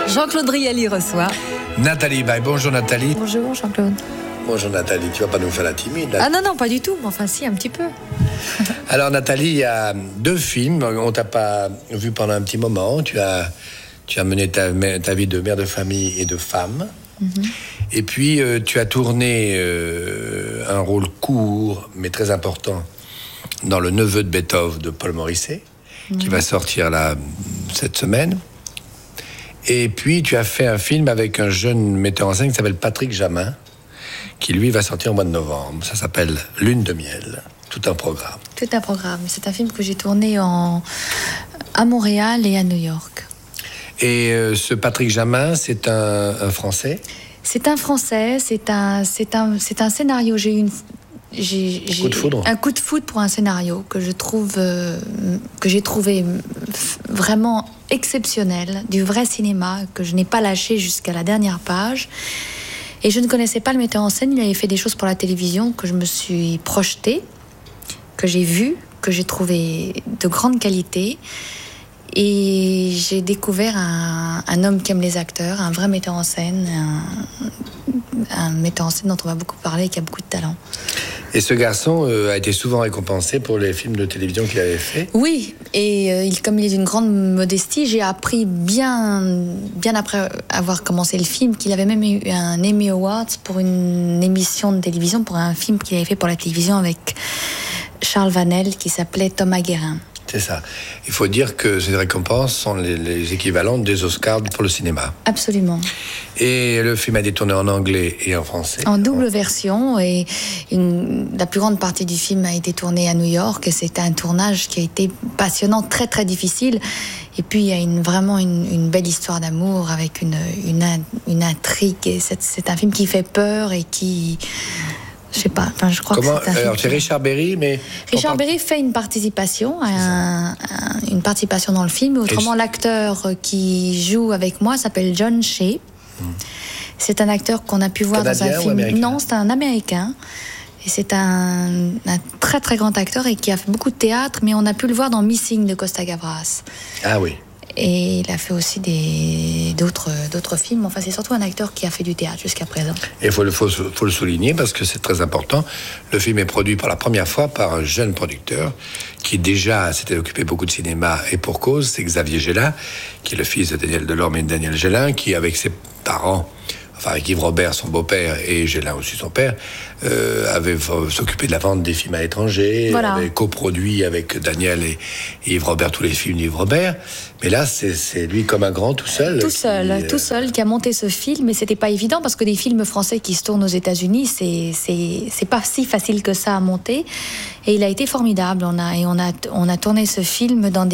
Jean-Claude Riely reçoit Nathalie Baye. Bonjour Nathalie. Bonjour Jean-Claude. Bonjour Nathalie, tu vas pas nous faire la timide là. Ah non, pas du tout, mais enfin si, un petit peu. Alors Nathalie, il y a 2 films, on t'a pas vu pendant un petit moment, tu as mené ta vie de mère de famille et de femme. Mm-hmm. Et puis tu as tourné un rôle court mais très important dans Le Neveu de Beethoven de Paul Morisset, qui va sortir là cette semaine. Et puis tu as fait un film avec un jeune metteur en scène qui s'appelle Patrick Jamin, qui lui va sortir au mois de novembre. Ça s'appelle Lune de miel. Tout un programme. Tout un programme. C'est un film que j'ai tourné à Montréal et à New York. Et ce Patrick Jamin, c'est un Français? C'est un Français. C'est un scénario. J'ai coup de foudre. Un coup de foudre pour un scénario que j'ai trouvé vraiment exceptionnel, du vrai cinéma, que je n'ai pas lâché jusqu'à la dernière page. Et je ne connaissais pas le metteur en scène. Il avait fait des choses pour la télévision que je me suis projetée, que j'ai vues, que j'ai trouvé de grande qualité. Et j'ai découvert un homme qui aime les acteurs, un vrai metteur en scène, un metteur en scène dont on va beaucoup parler, qui a beaucoup de talent. Et ce garçon a été souvent récompensé pour les films de télévision qu'il avait fait. Oui, et comme il est d'une grande modestie, j'ai appris bien après avoir commencé le film qu'il avait même eu un Emmy Award pour une émission de télévision, pour un film qu'il avait fait pour la télévision avec Charles Vanel qui s'appelait Thomas Guérin. C'est ça. Il faut dire que ces récompenses sont les équivalents des Oscars pour le cinéma. Absolument. Et le film a été tourné en anglais et en français. En double version. Et la plus grande partie du film a été tournée à New York. Et c'était un tournage qui a été passionnant, très très difficile. Et puis il y a vraiment une belle histoire d'amour avec une intrigue. Et c'est un film qui fait peur et qui... Je sais pas, je crois que c'est un film. Alors, c'est Richard Berry, mais... Richard Berry fait une participation dans le film. Autrement, l'acteur qui joue avec moi s'appelle John Shea. C'est un acteur qu'on a pu voir Canadien dans un film... Américain? Non, c'est un Américain. Et c'est un très très grand acteur et qui a fait beaucoup de théâtre, mais on a pu le voir dans Missing de Costa Gavras. Ah oui. Et il a fait aussi d'autres films. Enfin, c'est surtout un acteur qui a fait du théâtre jusqu'à présent. Et il faut le souligner parce que c'est très important. Le film est produit pour la première fois par un jeune producteur qui déjà s'était occupé beaucoup de cinéma, et pour cause, c'est Xavier Gélin, qui est le fils de Daniel Delorme et de Daniel Gélin, qui, avec ses parents, enfin avec Yves Robert, son beau-père, et Gélin aussi, son père, avait s'occupé de la vente des films à l'étranger, voilà. Avait coproduit avec Daniel et Yves Robert tous les films d'Yves Robert. Mais là, c'est lui comme un grand, tout seul. Tout seul, qui a monté ce film. Mais c'était pas évident parce que des films français qui se tournent aux États-Unis, c'est pas si facile que ça à monter. Et il a été formidable. On a tourné ce film dans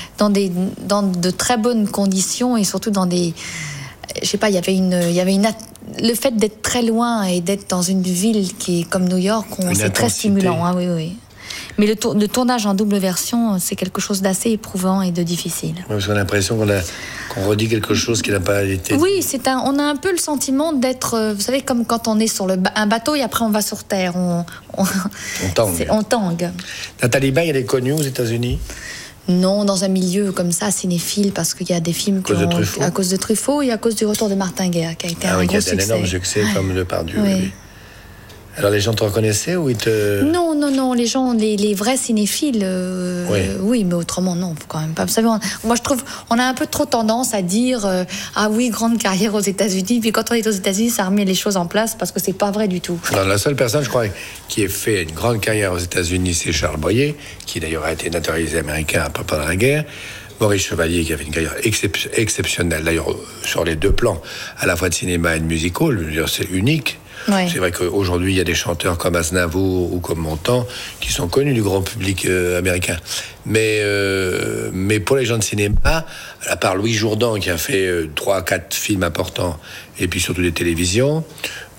de très bonnes conditions et surtout dans des... Je sais pas, il y avait le fait d'être très loin et d'être dans une ville qui est comme New York, c'est très stimulant. Hein, oui. Mais le tournage en double version, c'est quelque chose d'assez éprouvant et de difficile. Oui, parce qu'on a l'impression qu'on redit quelque chose qui n'a pas été... Oui, on a un peu le sentiment d'être... Vous savez, comme quand on est sur un bateau et après on va sur terre. On tangue. On tangue. Nathalie Baye, elle est connue aux États-Unis? Non, dans un milieu comme ça, cinéphile, parce qu'il y a des films à cause de Truffaut et à cause du retour de Martin Guerre, qui a été un gros succès. Un énorme succès, comme Depardieu. Oui. Alors les gens te reconnaissaient ou ils te... Non, les gens, les vrais cinéphiles, oui, mais autrement non, quand même pas. Vous savez, moi je trouve, on a un peu trop tendance à dire ah oui, grande carrière aux États-Unis, puis quand on est aux États-Unis, ça remet les choses en place parce que c'est pas vrai du tout. Alors, la seule personne, je crois, qui ait fait une grande carrière aux États-Unis, c'est Charles Boyer, qui d'ailleurs a été naturalisé américain pendant la guerre. Maurice Chevalier, qui avait une carrière exceptionnelle, d'ailleurs sur les 2 plans, à la fois de cinéma et de musical, je veux dire, c'est unique. Ouais. C'est vrai qu'aujourd'hui, il y a des chanteurs comme Aznavour ou comme Montand qui sont connus du grand public américain. Mais pour les gens de cinéma, à part Louis Jourdan qui a fait 3-4 films importants et puis surtout des télévisions,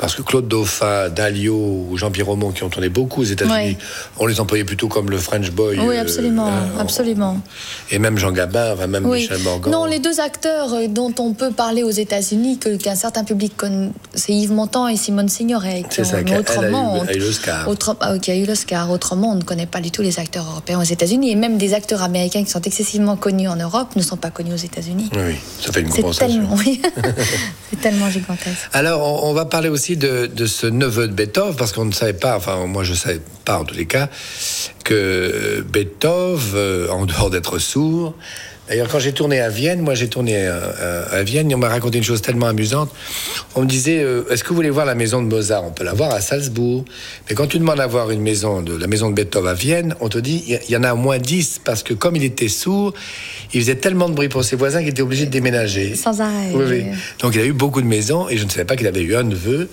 parce que Claude Dauphin, Dalio ou Jean-Pierre Aumont, qui ont tourné beaucoup aux États-Unis, on les employait plutôt comme le French Boy. Oui, absolument, absolument. Et même Jean Gabin, enfin même Michel Morgan. Non, les deux acteurs dont on peut parler aux États-Unis, qu'un certain public connaît, c'est Yves Montand et Simone Signoret. C'est ça, qui a eu l'Oscar. Qui a eu l'Oscar. Autrement, on ne connaît pas du tout les acteurs européens aux États-Unis. Et même des acteurs américains qui sont excessivement connus en Europe ne sont pas connus aux États-Unis. Oui, ça fait une compensation. C'est tellement gigantesque. Alors, on va parler aussi de ce neveu de Beethoven, parce qu'on ne savait pas, enfin, moi je ne savais pas en tous les cas, que Beethoven, en dehors d'être sourd, d'ailleurs, quand j'ai tourné à Vienne, à Vienne, et on m'a raconté une chose tellement amusante. On me disait, est-ce que vous voulez voir la maison de Mozart? On peut la voir à Salzbourg. Mais quand tu demandes à voir la maison de Beethoven à Vienne, on te dit, il y en a au moins 10, parce que comme il était sourd, il faisait tellement de bruit pour ses voisins qu'il était obligé de déménager. Sans arrêt. Oui. Donc il a eu beaucoup de maisons, et je ne savais pas qu'il avait eu un neveu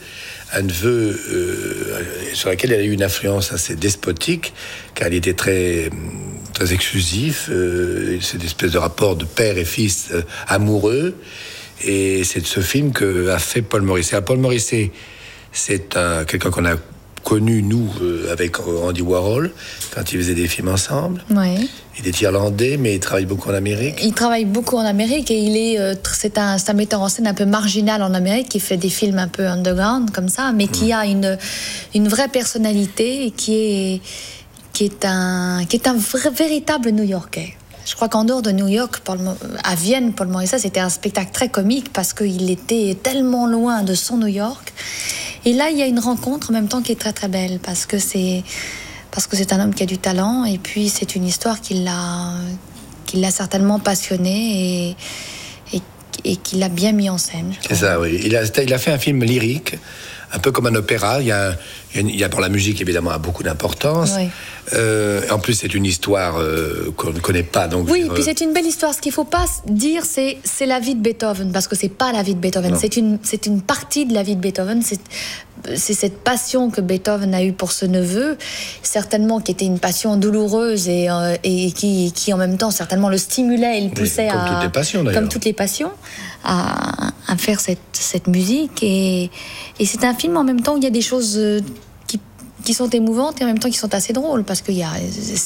sur lequel il a eu une influence assez despotique, car il était très exclusif, c'est une espèce de rapport de père et fils amoureux, et c'est de ce film qu'a fait Paul Morisset. Paul Morisset, c'est quelqu'un qu'on a connu, nous, avec Andy Warhol, quand ils faisaient des films ensemble. Oui. Il est irlandais, mais il travaille beaucoup en Amérique. Il travaille beaucoup en Amérique, et c'est un metteur en scène un peu marginal en Amérique, qui fait des films un peu underground, comme ça, mais qui a une vraie personnalité, et qui est un véritable New-Yorkais. Je crois qu'en dehors de New York, à Vienne, Paul Morisset, c'était un spectacle très comique, parce qu'il était tellement loin de son New York. Et là, il y a une rencontre en même temps qui est très très belle, parce que c'est un homme qui a du talent, et puis c'est une histoire qui l'a certainement passionné et qui l'a bien mis en scène. C'est ça, oui. Il a fait un film lyrique, un peu comme un opéra. Il y a pour la musique, évidemment, a beaucoup d'importance. Oui. En plus, c'est une histoire qu'on ne connaît pas. Donc, oui, puis c'est une belle histoire. Ce qu'il ne faut pas dire, c'est la vie de Beethoven, parce que ce n'est pas la vie de Beethoven. C'est une partie de la vie de Beethoven. C'est cette passion que Beethoven a eue pour ce neveu, certainement qui était une passion douloureuse, et qui en même temps certainement le stimulait et le poussait comme toutes les passions, d'ailleurs. Comme toutes les passions, à faire cette musique. Et c'est un film en même temps où il y a des choses qui sont émouvantes et en même temps qui sont assez drôles, parce qu'il y a...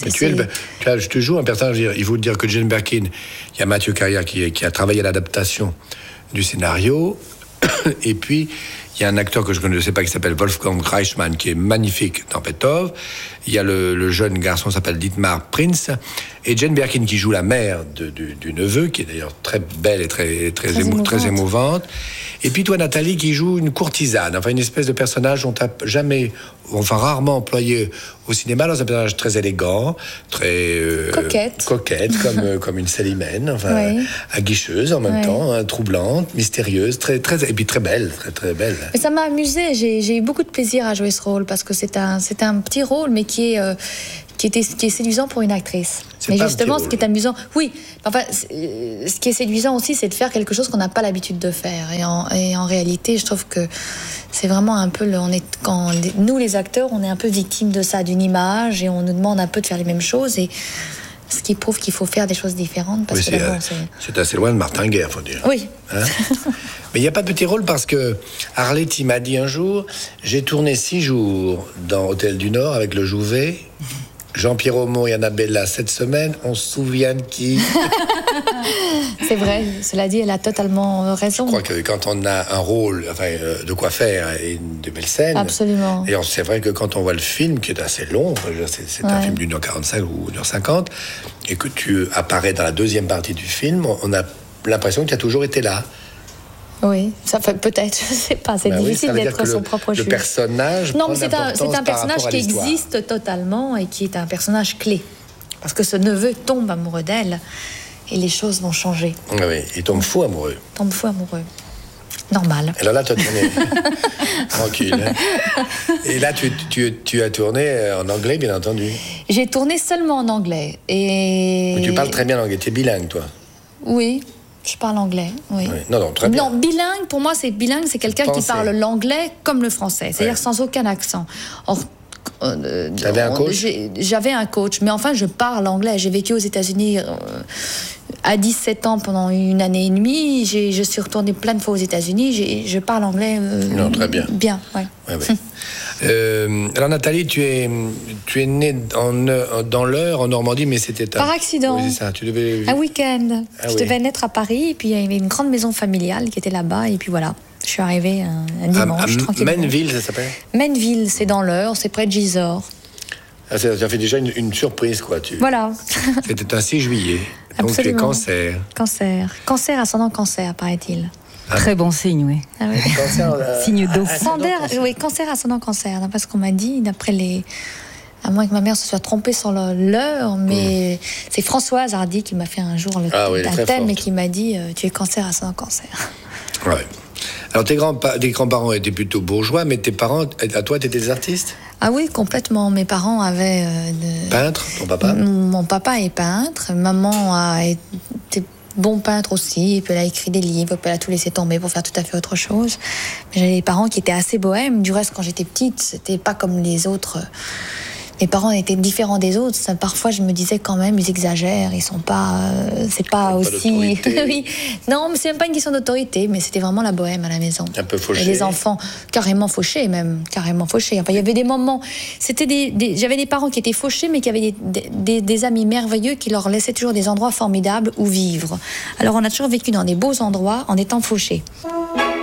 je te joue un personnage. Il faut dire que Jane Birkin, il y a Mathieu Carrière qui a travaillé à l'adaptation du scénario, et puis il y a un acteur que je ne sais pas qui s'appelle Wolfgang Reichmann, qui est magnifique dans Beethoven. Il y a le jeune garçon qui s'appelle Dietmar Prinz, et Jane Birkin qui joue la mère du neveu, qui est d'ailleurs très belle et très émouvante. Et puis toi, Nathalie, qui joue une courtisane, enfin une espèce de personnage dont tu n'as rarement employé au cinéma, dans un personnage très élégant, très coquette comme une Célimène, enfin aguicheuse en même temps, troublante, mystérieuse, et puis très belle, très belle. Mais ça m'a amusée. J'ai eu beaucoup de plaisir à jouer ce rôle, parce que c'est un petit rôle, mais qui est séduisant pour une actrice. Mais justement, ce qui est amusant, ce qui est séduisant aussi, c'est de faire quelque chose qu'on n'a pas l'habitude de faire. Et en réalité, je trouve que c'est vraiment un peu nous, les acteurs, on est un peu victimes de ça, d'une image, et on nous demande un peu de faire les mêmes choses, et ce qui prouve qu'il faut faire des choses différentes. Parce que c'est assez loin de Martin Guerre, faut dire. Oui. Hein? Mais il n'y a pas de petit rôle, parce que Arletty m'a dit un jour, j'ai tourné 6 jours dans Hôtel du Nord avec le Jouvet. Jean-Pierre Aumont et Annabella cette semaine, on se souvient de qui? C'est vrai, cela dit, elle a totalement raison. Je crois que quand on a un rôle, de quoi faire et de belles scènes. Absolument. Et c'est vrai que quand on voit le film, qui est assez long, c'est un film d'1h45 ou 1h50, et que tu apparais dans la deuxième partie du film, on a l'impression que tu as toujours été là. Oui, ça fait peut-être, je ne sais pas, c'est difficile d'être son propre juge. Le personnage. Non, mais c'est un personnage qui existe totalement, et qui est un personnage clé. Parce que ce neveu tombe amoureux d'elle, et les choses vont changer. Oui, il tombe fou amoureux. Normal. Alors là, tu as tourné tranquille. Hein. Et là, tu as tourné en anglais, bien entendu. J'ai tourné seulement en anglais. Mais tu parles très bien l'anglais, tu es bilingue, toi. Oui. Je parle anglais, oui. Non, très bien. Non, bilingue, pour moi, c'est quelqu'un qui parle l'anglais comme le français, c'est-à-dire sans aucun accent. J'avais un coach. J'avais un coach, mais enfin, je parle anglais. J'ai vécu aux États-Unis À 17 ans, pendant 1 année et demie, je suis retournée plein de fois aux États-Unis. Je parle anglais non, très bien. Bien, ouais. Alors Nathalie, tu es née dans l'Eure, en Normandie, mais c'était par accident. Oui, c'est ça. Tu devais... Un week-end. Je devais naître à Paris, et puis il y avait une grande maison familiale qui était là-bas, et puis voilà. Je suis arrivée un dimanche, tranquillement. Manville, ça s'appelle? Manville, c'est dans l'Eure, c'est près de Gisors. Ah, ça fait déjà une surprise, quoi. Voilà. C'était un 6 juillet. Donc Absolument. tu es cancer. Cancer, ascendant cancer, paraît-il. Très bon signe, oui. Ah oui. Signe d'eau. Oui, cancer, ascendant cancer. D'après ce qu'on m'a dit, à moins que ma mère se soit trompée sur l'heure, mais c'est Françoise Hardy qui m'a fait un jour un thème et qui m'a dit tu es cancer, ascendant cancer. Ouais. Alors tes grands-parents étaient plutôt bourgeois, mais tes parents, à toi, t'étais des artistes? Ah oui, complètement. Mes parents avaient... Peintre, ton papa? Mon papa est peintre. Maman a été bon peintre aussi. Et puis elle a écrit des livres. Puis elle a tout laissé tomber pour faire tout à fait autre chose. Mais j'avais des parents qui étaient assez bohèmes. Du reste, quand j'étais petite, c'était pas comme les autres... Mes parents étaient différents des autres. Ça, parfois, je me disais quand même, ils exagèrent. Ils sont pas, c'est pas aussi. Oui. Non, mais c'est même pas une question d'autorité, mais c'était vraiment la bohème à la maison. Un peu fauché. Et les enfants carrément fauchés, même carrément fauchés. Enfin, il y avait des moments. C'était j'avais des parents qui étaient fauchés, mais qui avaient des amis merveilleux qui leur laissaient toujours des endroits formidables où vivre. Alors, on a toujours vécu dans des beaux endroits en étant fauchés.